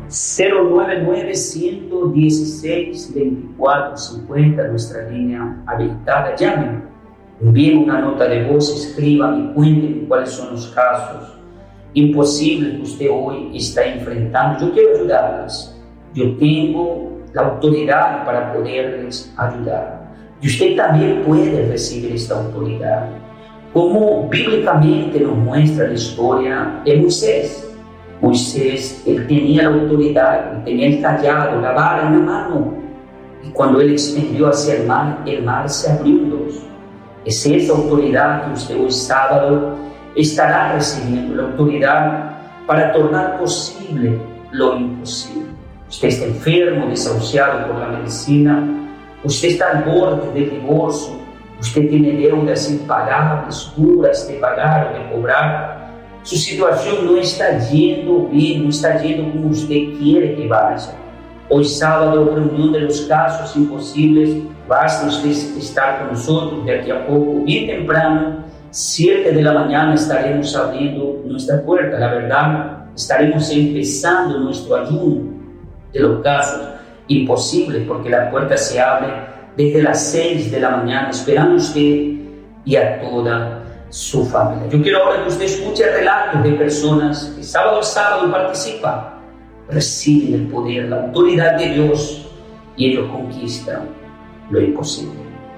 099-116-2450, nuestra línea habilitada. Llamen, envíen una nota de voz, escriban y cuenten cuáles son los casos imposibles que usted hoy está enfrentando. Yo quiero ayudarles. Yo tengo la autoridad para poderles ayudar. Y usted también puede recibir esta autoridad. Como bíblicamente nos muestra la historia de Moisés. Moisés, él tenía la autoridad, él tenía el callado, la vara en la mano. Y cuando él extendió hacia el mar se abrió en dos. Es esa autoridad que usted hoy sábado estará recibiendo, la autoridad para tornar posible lo imposible. Usted está enfermo, desahuciado por la medicina, usted está al borde del divorcio, usted tiene deudas impagables, duras de pagar o de cobrar. Su situación no está yendo bien, no está yendo como usted quiere que vaya. Hoy sábado, reunión de los casos imposibles, basta usted estar con nosotros de aquí a poco, bien temprano, 7 de la mañana estaremos abriendo nuestra puerta. La verdad, estaremos empezando nuestro ayuno de los casos imposibles, porque la puerta se abre desde las 6 de la mañana, esperando a usted y a toda su familia. Yo quiero ahora que usted escuche relatos de personas que sábado a sábado participan, reciben el poder, la autoridad de Dios, y ellos conquistan lo imposible.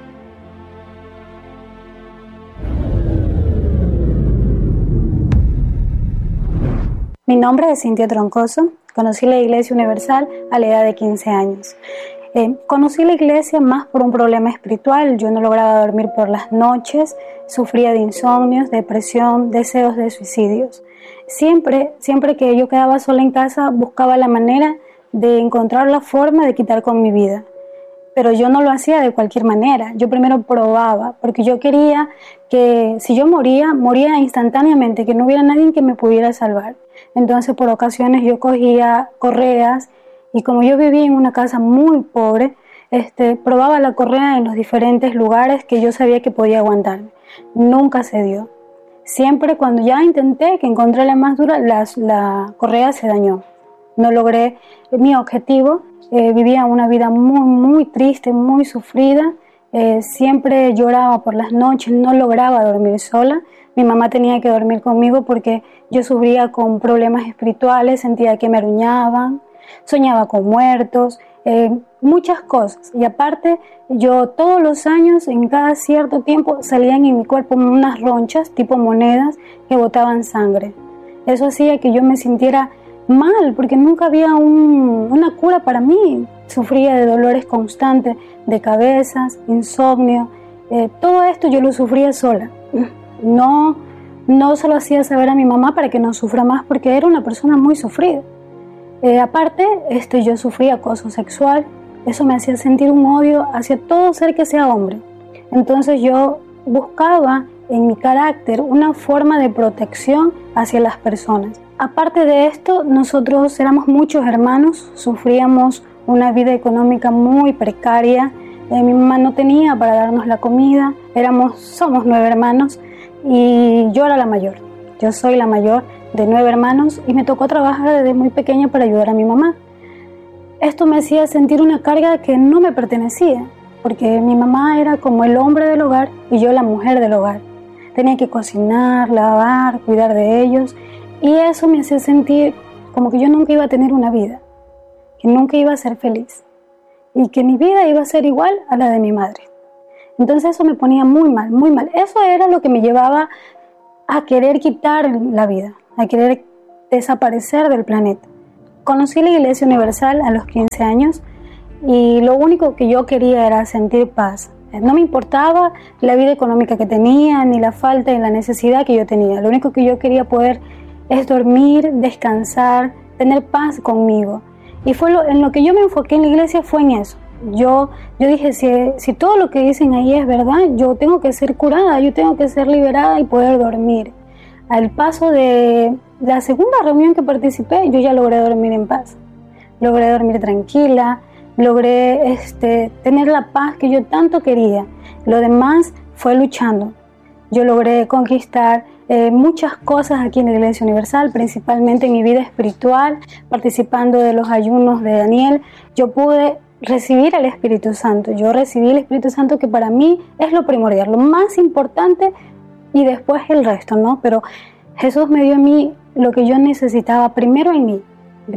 Mi nombre es Cintia Troncoso. Conocí la Iglesia Universal a la edad de 15 años. Conocí la iglesia más por un problema espiritual. Yo no lograba dormir por las noches, sufría de insomnios, depresión, deseos de suicidios. Siempre que yo quedaba sola en casa, buscaba la manera de encontrar la forma de quitar con mi vida. Pero yo no lo hacía de cualquier manera. Yo primero probaba, porque yo quería que si yo moría instantáneamente, que no hubiera nadie que me pudiera salvar. Entonces, por ocasiones yo cogía correas, y como yo vivía en una casa muy pobre, probaba la correa en los diferentes lugares que yo sabía que podía aguantarme. Nunca se dio. Siempre cuando ya intenté que encontré la más dura, la correa se dañó. No logré mi objetivo. Vivía una vida muy, muy triste, muy sufrida. Siempre lloraba por las noches, no lograba dormir sola. Mi mamá tenía que dormir conmigo porque yo sufría con problemas espirituales, sentía que me aruñaban, soñaba con muertos, muchas cosas. Y aparte, yo todos los años, en cada cierto tiempo, salían en mi cuerpo unas ronchas, tipo monedas, que botaban sangre. Eso hacía que yo me sintiera mal, porque nunca había una cura para mí. Sufría de dolores constantes, de cabezas, insomnio. Todo esto yo lo sufría sola. No se lo hacía saber a mi mamá para que no sufra más, porque era una persona muy sufrida. Aparte, yo sufría acoso sexual. Eso me hacía sentir un odio hacia todo ser que sea hombre. Entonces yo buscaba en mi carácter una forma de protección hacia las personas. Aparte de esto, nosotros éramos muchos hermanos, sufríamos una vida económica muy precaria. Mi mamá no tenía para darnos la comida. Somos 9 hermanos y yo era la mayor. Yo soy la mayor de 9 hermanos y me tocó trabajar desde muy pequeña para ayudar a mi mamá. Esto me hacía sentir una carga que no me pertenecía, porque mi mamá era como el hombre del hogar y yo la mujer del hogar. Tenía que cocinar, lavar, cuidar de ellos, y eso me hacía sentir como que yo nunca iba a tener una vida, que nunca iba a ser feliz y que mi vida iba a ser igual a la de mi madre. Entonces eso me ponía muy mal, muy mal. Eso era lo que me llevaba a querer quitar la vida, a querer desaparecer del planeta. Conocí la Iglesia Universal a los 15 años y lo único que yo quería era sentir paz. No me importaba la vida económica que tenía, ni la falta y la necesidad que yo tenía. Lo único que yo quería poder es dormir, descansar, tener paz conmigo. Y en lo que yo me enfoqué en la iglesia fue en eso. Yo dije, si todo lo que dicen ahí es verdad, yo tengo que ser curada, yo tengo que ser liberada y poder dormir. Al paso de la segunda reunión que participé, yo ya logré dormir en paz. Logré dormir tranquila, logré tener la paz que yo tanto quería. Lo demás fue luchando. Yo logré conquistar muchas cosas aquí en la Iglesia Universal, principalmente en mi vida espiritual, participando de los ayunos de Daniel. Yo pude recibir el Espíritu Santo. Yo recibí el Espíritu Santo, que para mí es lo primordial, lo más importante, y después el resto, ¿no? Pero Jesús me dio a mí lo que yo necesitaba, primero en mí,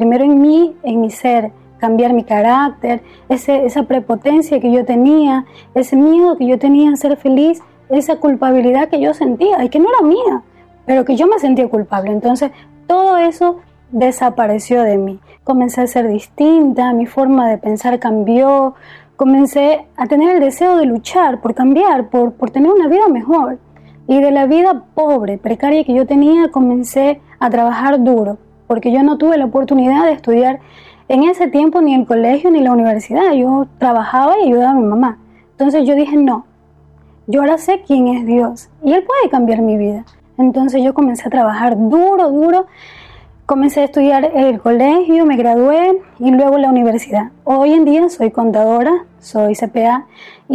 en mi ser, cambiar mi carácter, esa prepotencia que yo tenía, ese miedo que yo tenía a ser feliz, esa culpabilidad que yo sentía y que no era mía, pero que yo me sentía culpable. Entonces, todo eso desapareció de mí. Comencé a ser distinta, mi forma de pensar cambió, comencé a tener el deseo de luchar por cambiar, por tener una vida mejor. Y de la vida pobre, precaria que yo tenía, comencé a trabajar duro, porque yo no tuve la oportunidad de estudiar en ese tiempo ni el colegio ni la universidad. Yo trabajaba y ayudaba a mi mamá. Entonces yo dije, no, yo ahora sé quién es Dios y Él puede cambiar mi vida. Entonces yo comencé a trabajar duro, comencé a estudiar el colegio, me gradué y luego la universidad. Hoy en día soy contadora, soy CPA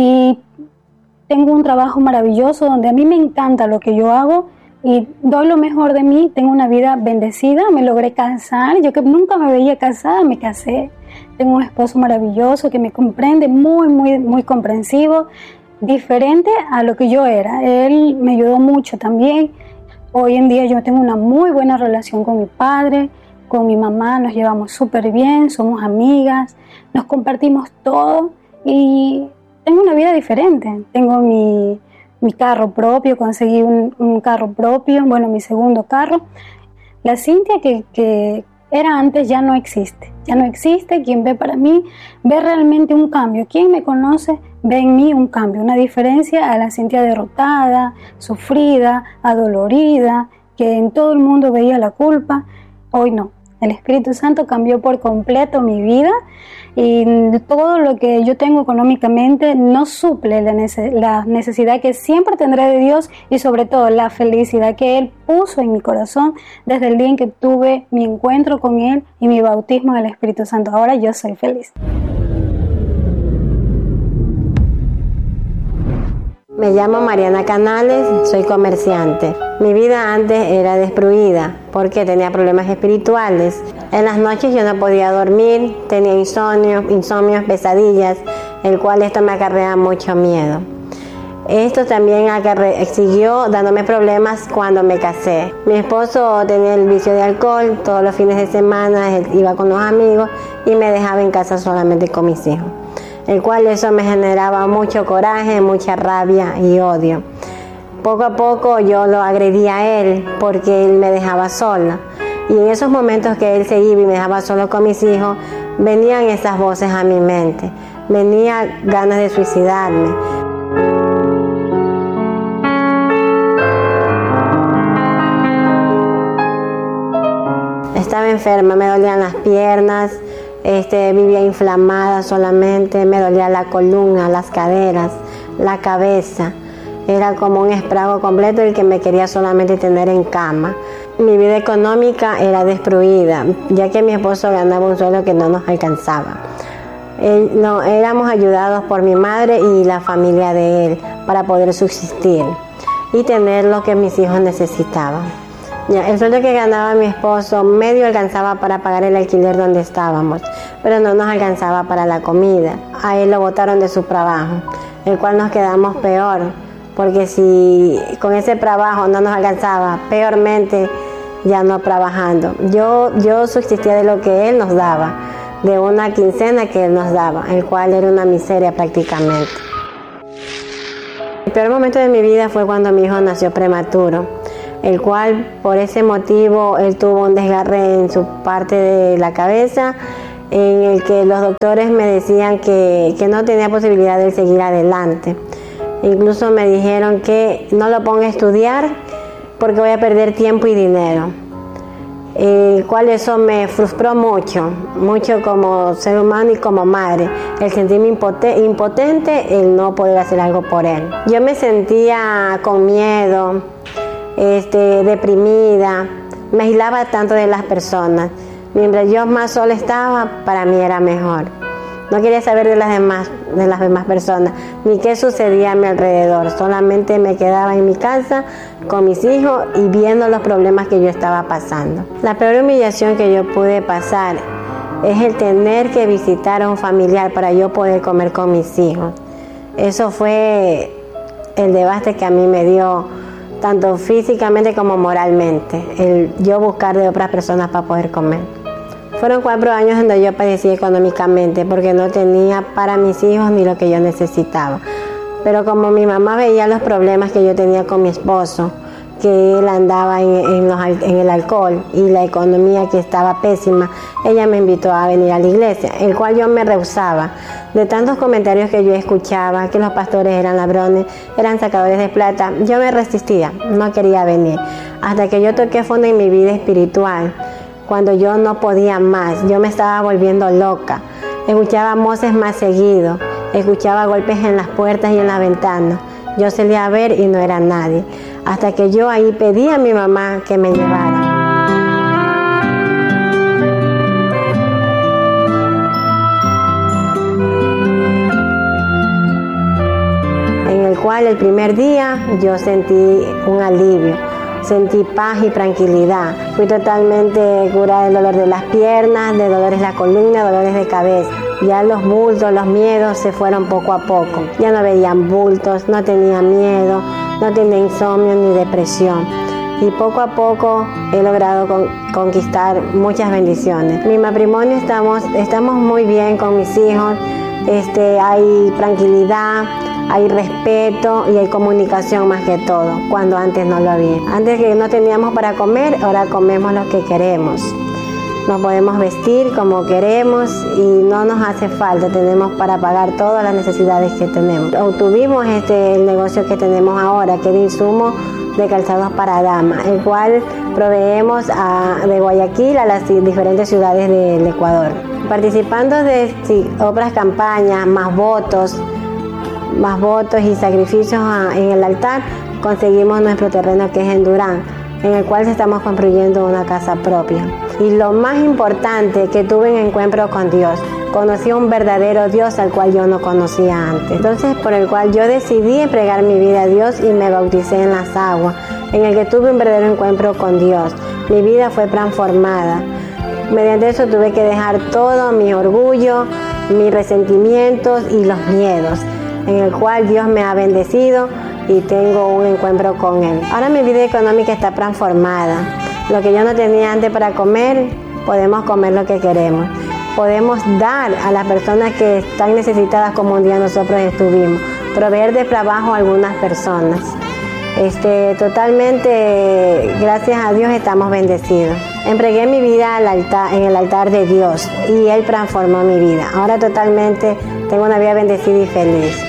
y tengo un trabajo maravilloso donde a mí me encanta lo que yo hago y doy lo mejor de mí. Tengo una vida bendecida, me logré casar, yo que nunca me veía casada, me casé. Tengo un esposo maravilloso que me comprende, muy comprensivo, diferente a lo que yo era. Él me ayudó mucho también. Hoy en día yo tengo una muy buena relación con mi padre, con mi mamá, nos llevamos súper bien, somos amigas, nos compartimos todo y tengo una vida diferente. Tengo mi carro propio, conseguí un carro propio, bueno, mi segundo carro. La Cintia que era antes ya no existe. Quien ve para mí ve realmente un cambio. Quien me conoce ve en mí un cambio, una diferencia a la Cintia derrotada, sufrida, adolorida, que en todo el mundo veía la culpa. Hoy no. El Espíritu Santo cambió por completo mi vida y todo lo que yo tengo económicamente no suple la necesidad que siempre tendré de Dios y sobre todo la felicidad que Él puso en mi corazón desde el día en que tuve mi encuentro con Él y mi bautismo del Espíritu Santo. Ahora yo soy feliz. Me llamo Mariana Canales, soy comerciante. Mi vida antes era destruida porque tenía problemas espirituales. En las noches yo no podía dormir, tenía insomnios, pesadillas, el cual esto me acarrea mucho miedo. Esto también siguió dándome problemas cuando me casé. Mi esposo tenía el vicio de alcohol, todos los fines de semana él iba con los amigos y me dejaba en casa solamente con mis hijos, el cual eso me generaba mucho coraje, mucha rabia y odio. Poco a poco yo lo agredía a él porque él me dejaba sola. Y en esos momentos que él se iba y me dejaba solo con mis hijos, venían esas voces a mi mente. Venía ganas de suicidarme. Estaba enferma, me dolían las piernas. Vivía inflamada solamente, me dolía la columna, las caderas, la cabeza. Era como un estrago completo el que me quería solamente tener en cama. Mi vida económica era destruida, ya que mi esposo ganaba un sueldo que no nos alcanzaba. Éramos ayudados por mi madre y la familia de él para poder subsistir y tener lo que mis hijos necesitaban. El sueldo que ganaba mi esposo medio alcanzaba para pagar el alquiler donde estábamos, pero no nos alcanzaba para la comida. A él lo botaron de su trabajo, el cual nos quedamos peor, porque si con ese trabajo no nos alcanzaba, peormente ya no trabajando. Yo subsistía de lo que él nos daba, de una quincena que él nos daba, el cual era una miseria prácticamente. El peor momento de mi vida fue cuando mi hijo nació prematuro, el cual por ese motivo él tuvo un desgarre en su parte de la cabeza, en el que los doctores me decían que no tenía posibilidad de seguir adelante. Incluso me dijeron que no lo ponga a estudiar porque voy a perder tiempo y dinero, el cual eso me frustró mucho como ser humano y como madre, el sentirme impotente, el no poder hacer algo por él. Yo me sentía con miedo, deprimida, me aislaba tanto de las personas. Mientras yo más sola estaba, para mí era mejor. No quería saber de las demás personas, ni qué sucedía a mi alrededor. Solamente me quedaba en mi casa con mis hijos y viendo los problemas que yo estaba pasando. La peor humillación que yo pude pasar es el tener que visitar a un familiar para yo poder comer con mis hijos. Eso fue el devaste que a mí me dio, tanto físicamente como moralmente, el yo buscar de otras personas para poder comer. Fueron 4 años donde yo padecí económicamente porque no tenía para mis hijos ni lo que yo necesitaba. Pero como mi mamá veía los problemas que yo tenía con mi esposo, que él andaba en el alcohol y la economía que estaba pésima, ella me invitó a venir a la iglesia, el cual yo me rehusaba. De tantos comentarios que yo escuchaba, que los pastores eran ladrones, eran sacadores de plata, yo me resistía, no quería venir. Hasta que yo toqué fondo en mi vida espiritual, cuando yo no podía más, yo me estaba volviendo loca. Escuchaba voces más seguido, escuchaba golpes en las puertas y en la ventana. Yo salía a ver y no era nadie. Hasta que yo ahí pedí a mi mamá que me llevara. En el cual el primer día yo sentí un alivio. Sentí paz y tranquilidad. Fui totalmente curada del dolor de las piernas, de dolores de la columna, dolores de cabeza. Ya los bultos, los miedos se fueron poco a poco. Ya no veían bultos, no tenía miedo, no tenía insomnio ni depresión. Y poco a poco he logrado conquistar muchas bendiciones. Mi matrimonio estamos muy bien con mis hijos. Hay tranquilidad, hay respeto y hay comunicación más que todo, cuando antes no lo había. Antes que no teníamos para comer, ahora comemos lo que queremos. Nos podemos vestir como queremos y no nos hace falta, tenemos para pagar todas las necesidades que tenemos. Obtuvimos el negocio que tenemos ahora, que es de insumos de calzados para damas, el cual proveemos de Guayaquil a las diferentes ciudades del Ecuador. Participando de otras campañas, más votos y sacrificios en el altar, conseguimos nuestro terreno que es en Durán, en el cual estamos construyendo una casa propia. Y lo más importante, que tuve un encuentro con Dios. Conocí a un verdadero Dios al cual yo no conocía antes. Entonces, por el cual yo decidí entregar mi vida a Dios y me bauticé en las aguas, en el que tuve un verdadero encuentro con Dios. Mi vida fue transformada. Mediante eso tuve que dejar todo mi orgullo, mis resentimientos y los miedos, en el cual Dios me ha bendecido y tengo un encuentro con Él. Ahora mi vida económica está transformada. Lo que yo no tenía antes para comer, podemos comer lo que queremos. Podemos dar a las personas que están necesitadas como un día nosotros estuvimos. Proveer de trabajo a algunas personas. Totalmente, gracias a Dios, estamos bendecidos. Entregué mi vida en el altar de Dios y Él transformó mi vida. Ahora totalmente tengo una vida bendecida y feliz.